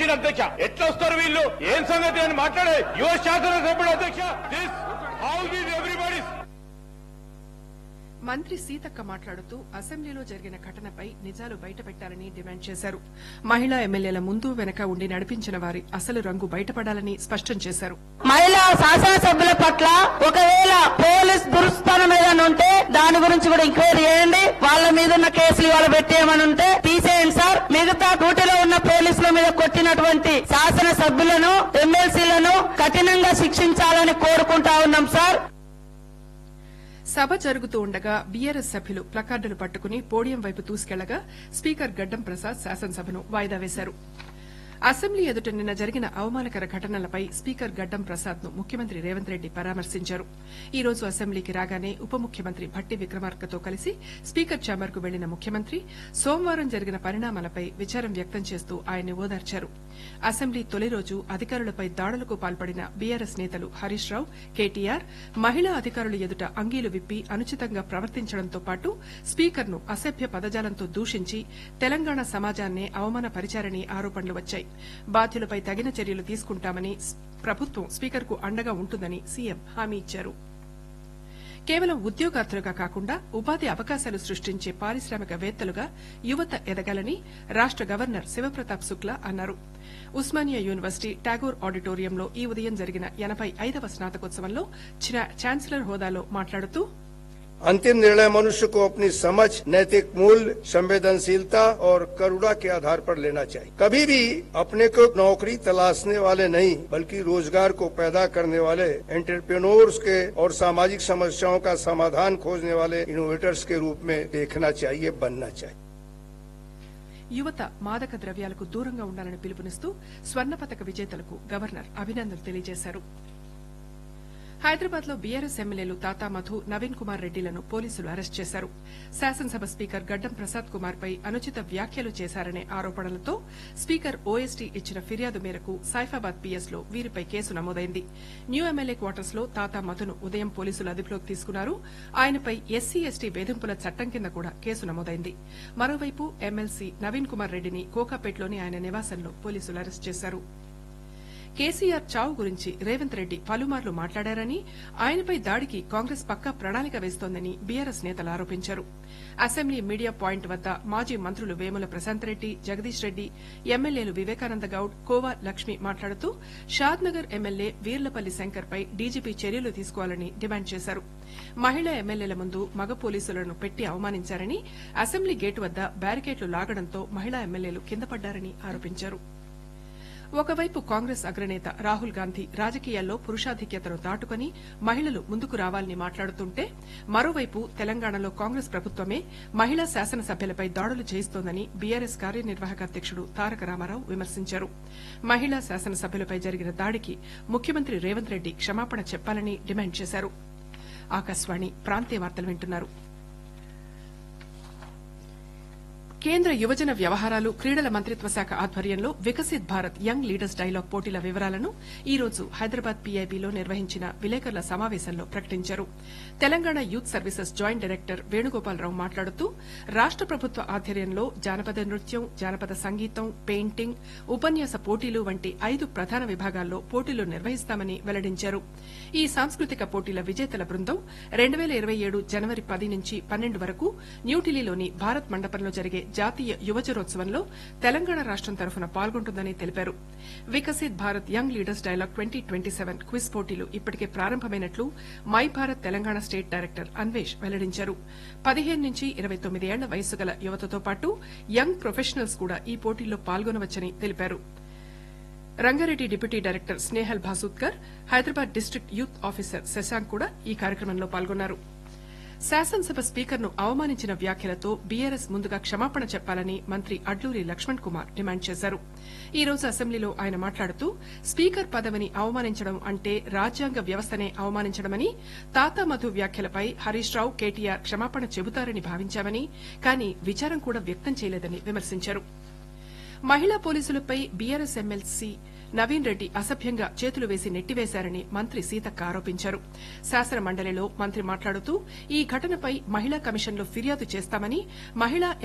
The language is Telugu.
వచ్చింది అధ్యక్ష. ఎట్లా వస్తారు వీళ్ళు, ఏం సంగతి అని మాట్లాడే యువ శాసనసభ్యుడు అధ్యక్ష. మంత్రి సీతక్క మాట్లాడుతూ అసెంబ్లీలో జరిగిన ఘటనపై నిజాలు బయటపెట్టాలని డిమాండ్ చేశారు. మహిళా ఎమ్మెల్యేల ముందు వెనక ఉండి నడిపించిన వారి అసలు రంగు బయటపడాలని స్పష్టం చేశారు. మహిళా శాసనసభ్యుల పట్ల ఒకవేళ పోలీస్ దురుస్థానం ఏదైనా ఉంటే దాని గురించి కూడా ఎంక్వైరీ చేయండి. వాళ్ళ మీద ఉన్న కేసులు వాళ్ళు పెట్టేయమని ఉంటే తీసేయండి సార్. మిగతా డ్యూటీలో ఉన్న పోలీసుల మీద కొట్టినటువంటి శాసనసభ్యులను ఎమ్మెల్సీలను కఠినంగా శిక్షించాలని కోరుకుంటా ఉన్నాం సార్. సభ జరుగుతూ ఉండగా బీఆర్ఎస్ సభ్యులు ప్లకార్డులు పట్టుకుని పోడియం వైపు దూసుకెళ్లగా స్పీకర్ గడ్డం ప్రసాద్ శాసనసభను వాయిదా వేశారు. అసెంబ్లీ ఎదుట నిన్న జరిగిన అవమానకర ఘటనలపై స్పీకర్ గడ్డం ప్రసాద్ ను ముఖ్యమంత్రి రేవంత్ రెడ్డి పరామర్శించారు. ఈ రోజు అసెంబ్లీకి రాగానే ఉప ముఖ్యమంత్రి భట్టి విక్రమార్కతో కలిసి స్పీకర్ ఛాంబర్ కు వెళ్లిన ముఖ్యమంత్రి సోమవారం జరిగిన పరిణామాలపై విచారం వ్యక్తం చేస్తూ ఆయన్ని ఓదార్చారు. అసెంబ్లీ తొలి రోజు అధికారులపై దాడులకు పాల్పడిన బీఆర్ఎస్ నేతలు హరీష్ రావు, కేటీఆర్ మహిళా అధికారుల ఎదుట అంగీలు విప్పి అనుచితంగా ప్రవర్తించడంతో పాటు స్పీకర్ను అసభ్య పదజాలంతో దూషించి తెలంగాణ సమాజాన్నే అవమానపరిచారని ఆరోపణలు వచ్చాయి. బాధ్యులపై తగిన చర్యలు తీసుకుంటామని ప్రభుత్వం స్పీకర్కు అండగా ఉంటుందని సీఎం హామీ ఇచ్చారు. కేవలం ఉద్యోగార్థులుగా కాకుండా ఉపాధి అవకాశాలు సృష్టించే పారిశ్రామికవేత్తలుగా యువత ఎదగాలని రాష్ట గవర్నర్ శివప్రతాప్ శుక్లా అన్నారు. ఉస్మానియా యూనివర్సిటీ టాగోర్ ఆడిటోరియంలో ఈ ఉదయం జరిగిన 85వ స్నాతకోత్సవంలో ఛాన్సలర్ హోదాలో మాట్లాడుతూ अंतिम निर्णय मनुष्य को अपनी समझ, नैतिक मूल्य, संवेदनशीलता और करुणा के आधार पर लेना चाहिए. कभी भी अपने को नौकरी तलाशने वाले नहीं बल्कि रोजगार को पैदा करने वाले एंटरप्रेन्योर्स के और सामाजिक समस्याओं का समाधान खोजने वाले इनोवेटर्स के रूप में देखना चाहिए, बनना चाहिए. యువత మాదక ద్రవ్యాలకు దూరంగా ఉండాలని పిలుపునిస్తూ స్వర్ణ పతక విజేతలకు గవర్నర్ అభినందనలు తెలియజేశారు. హైదరాబాద్ లో బీఆర్ఎస్ ఎమ్మెల్యేలు తాతా మధు, నవీన్ కుమార్ రెడ్డిలను పోలీసులు అరెస్ట్ చేశారు. శాసనసభ స్పీకర్ గడ్డం ప్రసాద్ కుమార్ పై అనుచిత వ్యాఖ్యలు చేశారనే ఆరోపణలతో స్పీకర్ ఓఎస్టీ ఇచ్చిన ఫిర్యాదు మేరకు సైఫాబాద్ పీఎస్ లో వీరిపై కేసు నమోదైంది. న్యూ ఎమ్మెల్యే క్వార్టర్స్ లో తాతా మధును ఉదయం పోలీసులు అదుపులోకి తీసుకున్నారు. ఆయనపై ఎస్సీ ఎస్టీ వేధింపుల చట్టం కింద కూడా కేసు నమోదైంది. మరోవైపు ఎమ్మెల్సీ నవీన్ కుమార్ రెడ్డిని కోకాపేటలోని ఆయన నివాసంలో పోలీసులు అరెస్ట్ చేశారు. కేసీఆర్ చావు గురించి రేవంత్ రెడ్డి పలుమార్లు మాట్లాడారని, ఆయనపై దాడికి కాంగ్రెస్ పక్కా ప్రణాళిక వేస్తోందని బీఆర్ఎస్ నేతలు ఆరోపించారు. అసెంబ్లీ మీడియా పాయింట్ వద్ద మాజీ మంత్రులు వేముల ప్రశాంత్ రెడ్డి, జగదీష్ రెడ్డి, ఎమ్మెల్యేలు వివేకానంద గౌడ్, కోవా లక్ష్మి మాట్లాడుతూ షాద్నగర్ ఎమ్మెల్యే వీర్లపల్లి శంకర్ పై డీజీపీ చర్యలు తీసుకోవాలని డిమాండ్ చేశారు. మహిళా ఎమ్మెల్యేల ముందు మగ పోలీసులను పెట్టి అవమానించారని, అసెంబ్లీ గేటు వద్ద బ్యారికేడ్లు లాగడంతో మహిళా ఎమ్మెల్యేలు కిందపడ్డారని ఆరోపించారు. ఒకవైపు కాంగ్రెస్ అగ్రనేత రాహుల్ గాంధీ రాజకీయాల్లో పురుషాధిక్యతను దాటుకుని మహిళలు ముందుకు రావాలని మాట్లాడుతుంటే, మరోవైపు తెలంగాణలో కాంగ్రెస్ ప్రభుత్వమే మహిళా శాసనసభ్యులపై దాడులు చేయిస్తోందని బీఆర్ఎస్ కార్యనిర్వాహక అధ్యకుడు తారక రామారావు విమర్శించారు. మహిళా శాసనసభ్యులపై జరిగిన దాడికి ముఖ్యమంత్రి రేవంత్ రెడ్డి క్షమాపణ చెప్పాలని డిమాండ్ చేశారు. ఆకాశవాణి ప్రాంతీయ వార్తలు వింటున్నారు. కేంద్ర యువజన వ్యవహారాలు, క్రీడల మంత్రిత్వ శాఖ ఆధ్వర్యంలో Viksit Bharat young leaders dialogue పోటీల వివరాలను ఈ రోజు హైదరాబాద్ పీఐబీలో నిర్వహించిన విలేకరుల సమావేశంలో ప్రకటించారు. Telangana youth services joint director Venugopala Rao మాట్లాడుతూ రాష్ట ప్రభుత్వ ఆధ్వర్యంలో జానపద నృత్యం, జానపద సంగీతం, పెయింటింగ్, ఉపన్యాస పోటీలు వంటి 5 ప్రధాన విభాగాల్లో పోటీలు నిర్వహిస్తామని వెల్లడించారు. ఈ సాంస్కృతిక పోటీల విజేతల బృందం 2027 జనవరి 10 నుంచి 12 వరకు న్యూఢిల్లీలోని భారత్ మండపంలో జరిగే జాతీయ యువజనోత్సవంలో తెలంగాణ రాష్టం తరఫున పాల్గొంటుందని తెలిపారు. Viksit Bharat young leaders dialogue 2027 quiz పోటీలు ఇప్పటికే ప్రారంభమైనట్లు my Bharat Telangana state director Anvesh వెల్లడించారు. 15 నుంచి 29 ఏళ్ల వయస్సు గల యువతతో పాటు యంగ్ ప్రొఫెషనల్స్ కూడా ఈ పోటీల్లో పాల్గొనవచ్చని తెలిపారు. Rangareddy deputy director Snehal భాసూద్కర్, Hyderabad district youth officer Shashank కూడా ఈ కార్యక్రమంలో పాల్గొన్నారు. శాసనసభ స్పీకర్ను అవమానించిన వ్యాఖ్యలతో బీఆర్ఎస్ ముందుగా క్షమాపణ చెప్పాలని మంత్రి అడ్లూరి లక్ష్మణ్ కుమార్ డిమాండ్ చేశారు. ఈ రోజు అసెంబ్లీలో ఆయన మాట్లాడుతూ స్పీకర్ పదవిని అవమానించడం అంటే రాజ్యాంగ వ్యవస్థనే అవమానించడమని, తాతా మధు వ్యాఖ్యలపై హరీష్ రావు, కేటీఆర్ క్షమాపణ చెబుతారని భావించామని, కానీ విచారం కూడా వ్యక్తం చేయలేదని విమర్శించారు. మహిళా పోలీసులపై బీఆర్ఎస్ ఎమ్మెల్సీ నవీన్ రెడ్డి అసభ్యంగా చేతులు వేసి నెట్టివేశారని మంత్రి సీతక్క ఆరోపించారు. శాసన మండలిలో మంత్రి మాట్లాడుతూ ఈ ఘటనపై మహిళా కమిషన్లో ఫిర్యాదు చేస్తామని, మహిళా